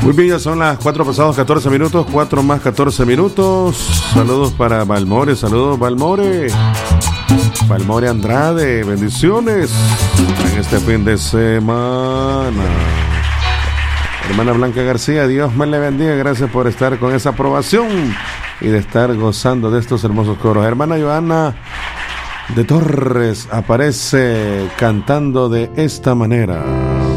Muy bien, ya son las 4 pasados 14 minutos, 4 más 14 minutos. Saludos para Balmore, saludos Balmore. Balmore Andrade, bendiciones en este fin de semana. Hermana Blanca García, Dios me le bendiga, gracias por estar con esa aprobación y de estar gozando de estos hermosos coros. Hermana Joana de Torres aparece cantando de esta manera.